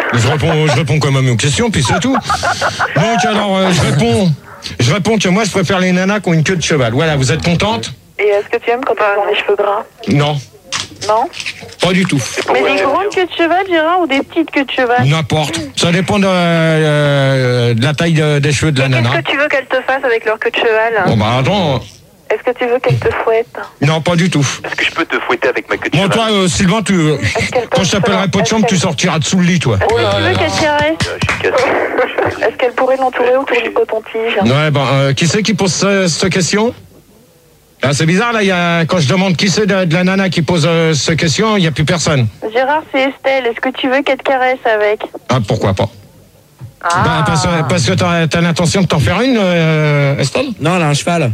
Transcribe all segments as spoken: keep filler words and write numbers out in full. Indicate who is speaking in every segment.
Speaker 1: Je réponds, je réponds quand même aux questions, puis c'est tout. Donc alors, euh, je réponds, je réponds que moi, je préfère les nanas qui ont une queue de cheval. Voilà, vous êtes contente?
Speaker 2: Et est-ce que tu aimes quand ils ont les cheveux gras?
Speaker 1: Non.
Speaker 2: Non?
Speaker 1: Pas du tout.
Speaker 2: Mais des grandes queues de cheval, Gérard, ou des petites queues de cheval?
Speaker 1: N'importe. Ça dépend de, euh, de la taille de, des cheveux de la
Speaker 2: Et
Speaker 1: nana.
Speaker 2: qu'est-ce que tu veux qu'elle te fasse avec leur queue de cheval?
Speaker 1: Bon bah attends.
Speaker 2: Est-ce que tu veux qu'elle te fouette?
Speaker 1: Non, pas du tout.
Speaker 3: Est-ce que je peux te fouetter avec ma queue de
Speaker 1: Bon,
Speaker 3: cheval?
Speaker 1: toi, euh, Sylvain, tu, quand je t'appellerai pas de chambre, tu sortiras dessous le lit, toi.
Speaker 2: Est-ce que tu veux qu'elle caresse?
Speaker 3: Je suis cassé.
Speaker 2: Est-ce qu'elle pourrait l'entourer autour du coton-tige?
Speaker 1: Ouais, ben, euh, qui c'est qui pose ce- cette question? Ah, c'est bizarre, là, il y a, quand je demande qui c'est de, de la nana qui pose euh, cette question, il n'y a plus personne.
Speaker 2: Gérard, c'est Estelle. Est-ce que tu veux qu'elle te caresse avec?
Speaker 1: Ah, pourquoi pas?
Speaker 2: Ah.
Speaker 1: Bah, parce, parce que t'as, t'as l'intention de t'en faire une, euh, Estelle?
Speaker 4: Non, elle a un cheval.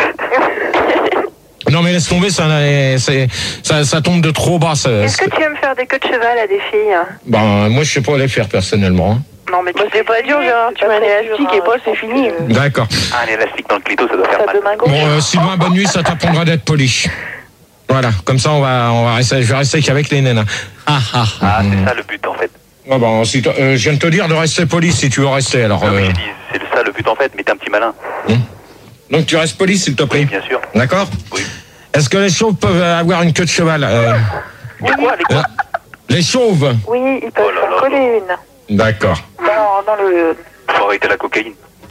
Speaker 1: Non, mais laisse tomber, ça, c'est, ça, ça tombe de trop bas. Ça,
Speaker 2: Est-ce que tu aimes faire des queues de cheval à des filles?
Speaker 1: Ben, moi, je sais pas les faire, personnellement. Hein.
Speaker 2: Non, mais tu c'est pas dur, Gérard. Tu mets un élastique et pas, c'est fini.
Speaker 1: D'accord.
Speaker 3: Ah, un élastique dans le clito, ça doit faire
Speaker 2: Ça
Speaker 3: mal.
Speaker 2: de main gauche.
Speaker 1: Bon, euh, Sylvain, bonne nuit, ça t'apprendra d'être poli. Voilà, comme ça, on va, on va rester, je vais rester qu'avec les nanas.
Speaker 4: Ah, ah,
Speaker 3: Ah, c'est ça le but en fait.
Speaker 1: Ah bon, si t- euh, je viens de te dire de rester poli si tu veux rester, alors...
Speaker 3: Non, mais
Speaker 1: euh,
Speaker 3: j'ai dit, c'est ça le but en fait, mais t'es un petit malin.
Speaker 1: Donc tu restes poli, s'il te plaît.
Speaker 3: Oui, bien sûr.
Speaker 1: D'accord.
Speaker 3: Oui.
Speaker 1: Est-ce que les chauves peuvent avoir une queue de cheval euh,
Speaker 3: Les quoi, les quoi?
Speaker 1: Les chauves.
Speaker 2: Oui, ils peuvent
Speaker 3: Oh là
Speaker 2: s'en
Speaker 3: là
Speaker 2: coller une.
Speaker 1: D'accord.
Speaker 2: Dans, dans le...
Speaker 3: Faut arrêter la cocaïne.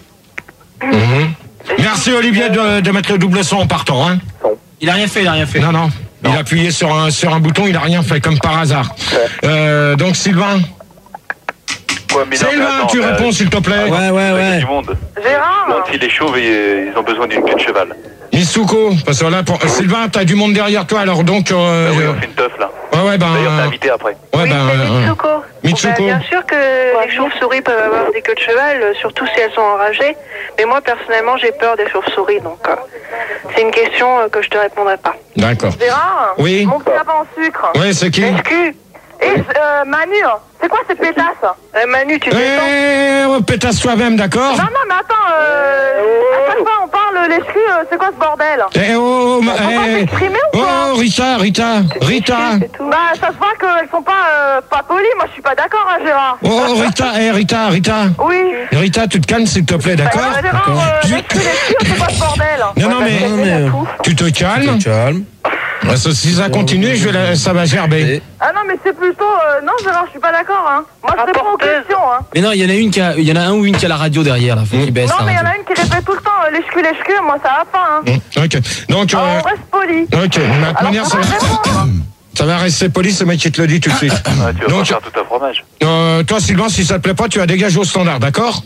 Speaker 1: Mhm. Merci Olivier de, de mettre le double son en partant. Hein.
Speaker 4: Il a rien fait, il a rien fait.
Speaker 1: Non, non. Il a appuyé sur un, sur un bouton, il a rien fait, comme par hasard. Euh, donc Sylvain.
Speaker 3: Quoi, mais non, mais
Speaker 1: Sylvain,
Speaker 3: attends,
Speaker 1: tu
Speaker 3: bah,
Speaker 1: réponds s'il te plaît.
Speaker 4: Ouais, ouais,
Speaker 3: il y a
Speaker 4: ouais.
Speaker 3: du monde.
Speaker 2: Gérard
Speaker 3: Donc si les chauves, ils ils ont besoin d'une queue de cheval.
Speaker 1: Mitsuko, parce que là, pour... Sylvain, t'as du monde derrière toi, alors donc... Euh,
Speaker 3: Ah oui,
Speaker 1: euh,
Speaker 3: on fait une teuf là.
Speaker 1: ouais, ouais, ben...
Speaker 3: D'ailleurs, t'es
Speaker 1: euh,
Speaker 3: invité après.
Speaker 1: ouais,
Speaker 2: Oui,
Speaker 1: ben...
Speaker 2: c'est
Speaker 1: euh,
Speaker 2: Mitsuko.
Speaker 1: Mitsuko.
Speaker 2: Bah, bien sûr que les chauves-souris peuvent avoir des queues de cheval, euh, surtout si elles sont enragées. Mais moi, personnellement, j'ai peur des chauves-souris, donc euh, c'est une question euh, que je te répondrai pas.
Speaker 1: D'accord.
Speaker 2: Gérard,
Speaker 1: Oui.
Speaker 2: mon petit lapin en sucre.
Speaker 1: Ouais, c'est qui?
Speaker 2: Excuse. Et euh, Manu, c'est quoi ces pétasses? euh, Manu, tu descends.
Speaker 1: Eh, oh, pétasse toi-même, d'accord?
Speaker 2: Non, non, mais attends, euh, à chaque fois on parle l'exclu, euh, c'est quoi ce bordel?
Speaker 1: Eh, oh, ma-
Speaker 2: On va
Speaker 1: eh,
Speaker 2: s'exprimer ou
Speaker 1: oh,
Speaker 2: quoi?
Speaker 1: Rita, Rita, Rita.
Speaker 2: Bah, ça se voit qu'elles sont pas, euh, pas polies, moi je suis pas d'accord, hein, Gérard.
Speaker 1: Oh, Rita, eh, Rita, Rita.
Speaker 2: Oui.
Speaker 1: Rita, tu te calmes, s'il te plaît, d'accord?
Speaker 2: Bah, Gérard, euh, l'exclu, l'exclu, c'est quoi ce bordel?
Speaker 1: Non, non, mais-
Speaker 4: Non, mais-
Speaker 1: Tu te calmes.
Speaker 4: Calme.
Speaker 1: Parce que si ça continue, je vais la- ça va gerber.
Speaker 2: Ah non, mais c'est plutôt... euh, non, Gérard, je suis pas d'accord, hein. Moi je réponds aux questions, hein.
Speaker 4: Mais non, il y en a une qui a, il y en a un ou une qui a la radio derrière, là. Faut qu'il baisse
Speaker 2: Non,
Speaker 4: la
Speaker 2: mais il y en
Speaker 4: radio.
Speaker 2: a une qui répète tout le temps, euh, l'excu, l'excu, moi ça va pas, hein.
Speaker 1: Hum, Ok. Donc,
Speaker 2: Ah,
Speaker 1: euh,
Speaker 2: on reste poli.
Speaker 1: ok. De toute manière, ça
Speaker 2: pourquoi
Speaker 1: va,
Speaker 2: répondre?
Speaker 1: ça va rester poli, ce mec qui te le dit tout de suite.
Speaker 3: Ah, tu vas
Speaker 1: Donc,
Speaker 3: pas faire tout un fromage.
Speaker 1: euh, toi, Sylvain, si ça te plaît pas, tu vas dégager au standard, d'accord?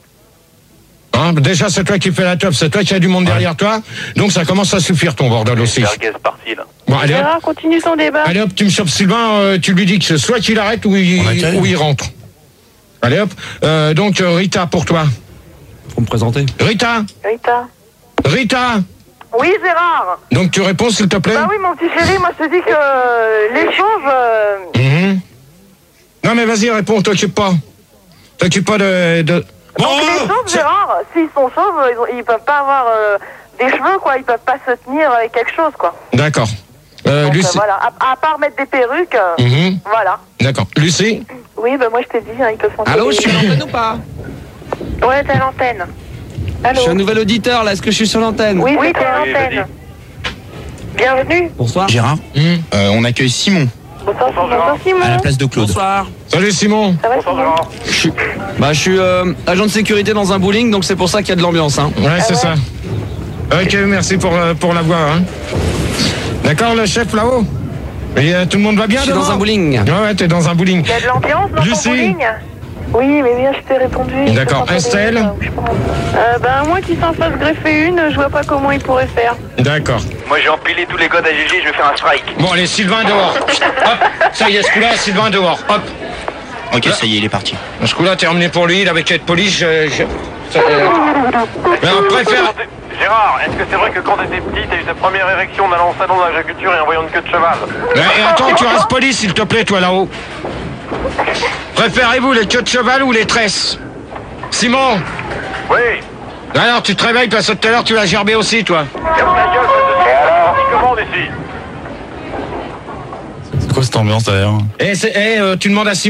Speaker 1: Hein, déjà, c'est toi qui fais la teuf, c'est toi qui as du monde derrière toi, donc ça commence à suffire ton bordel aussi.
Speaker 3: Merguez parti là.
Speaker 1: Bon, allez hop,
Speaker 2: Gérard, continue son débat.
Speaker 1: allez hop, tu me chopes Sylvain, euh, tu lui dis que soit qu'il arrête ou il,
Speaker 4: On accueille.
Speaker 1: ou il rentre. Allez hop, euh, donc euh, Rita pour toi.
Speaker 4: Faut me présenter.
Speaker 1: Rita,
Speaker 2: Rita.
Speaker 1: Rita,
Speaker 2: Oui, Gérard.
Speaker 1: donc tu réponds s'il te plaît.
Speaker 2: Bah oui, mon petit chéri, moi je te dis que euh, les chauves... euh,
Speaker 1: Mhm. Non mais vas-y, réponds, t'occupe pas. T'occupe pas de... de...
Speaker 2: Donc
Speaker 1: Bon,
Speaker 2: les chauves,
Speaker 1: c'est-
Speaker 2: Gérard, s'ils sont chauves, ils, ont- ils peuvent pas avoir euh, des cheveux, quoi. Ils peuvent pas se tenir avec quelque chose, quoi.
Speaker 1: D'accord. Euh,
Speaker 2: Donc euh,
Speaker 1: Lucie.
Speaker 2: voilà, à, à part mettre des perruques, euh,
Speaker 1: Mhm.
Speaker 2: voilà.
Speaker 1: D'accord. Lucie.
Speaker 2: Oui, bah moi je t'ai dit, hein, ils peuvent s'en
Speaker 4: Allô,
Speaker 2: coller.
Speaker 4: je suis à l'antenne ou pas?
Speaker 2: Ouais, t'es à l'antenne.
Speaker 4: Je
Speaker 2: Allô.
Speaker 4: suis un nouvel auditeur, là. Est-ce que je suis sur l'antenne?
Speaker 2: Oui, oui, t'es à
Speaker 3: Oui,
Speaker 2: l'antenne.
Speaker 3: vas-y.
Speaker 2: Bienvenue.
Speaker 4: Bonsoir.
Speaker 5: Gérard,
Speaker 1: Mhm.
Speaker 5: euh, on accueille Simon
Speaker 2: Bonsoir,
Speaker 3: Bonsoir,
Speaker 2: bonsoir, Simon.
Speaker 5: à la place de Claude.
Speaker 4: Bonsoir.
Speaker 1: Salut Simon.
Speaker 2: Ça va,
Speaker 3: Bonsoir,
Speaker 2: Simon?
Speaker 3: Gérard.
Speaker 4: Je suis, bah, je suis euh, agent de sécurité dans un bowling, donc c'est pour ça qu'il y a de l'ambiance, hein.
Speaker 1: Ouais, c'est
Speaker 2: ouais.
Speaker 1: ça. Ok, merci pour, euh, pour la voix. Hein. D'accord, le chef là-haut. Et euh, tout le monde va bien
Speaker 4: Je suis dans
Speaker 1: devant
Speaker 4: un bowling.
Speaker 1: Ouais, ouais, t'es dans un bowling.
Speaker 2: Il y a de l'ambiance dans
Speaker 1: Lucie.
Speaker 2: ton bowling? Oui, mais bien, je t'ai répondu.
Speaker 1: D'accord.
Speaker 2: Je sais pas
Speaker 1: Estelle?
Speaker 2: comment je pense. Euh, ben, moi qui s'en fasse greffer une, je vois pas comment il pourrait faire.
Speaker 1: D'accord.
Speaker 3: Moi j'ai empilé tous les codes à G G, je vais faire un strike.
Speaker 1: Bon, allez, Sylvain dehors. Hop, ça y est, ce coup-là, Sylvain dehors. Hop.
Speaker 5: Ok, ça y est, il est parti.
Speaker 1: Ce coup-là, terminé pour lui, il avait qu'à être poli. Je, je... ça, euh, Mais on préfère...
Speaker 3: Gérard, est-ce que c'est vrai que quand t'étais petit, t'as eu ta première érection en allant au salon de l'agriculture et en voyant une queue de cheval?
Speaker 1: Mais attends, tu restes poli, s'il te plaît, toi, là-haut. Préférez-vous les queues de cheval ou les tresses? Simon.
Speaker 3: Oui.
Speaker 1: Alors, tu te réveilles parce que tout à l'heure, tu l'as gerbé aussi, toi.
Speaker 3: Ferme ta gueule, et alors commande ici.
Speaker 5: C'est quoi cette ambiance d'ailleurs?
Speaker 1: Et, c'est- et, euh, tu demandes à Simon.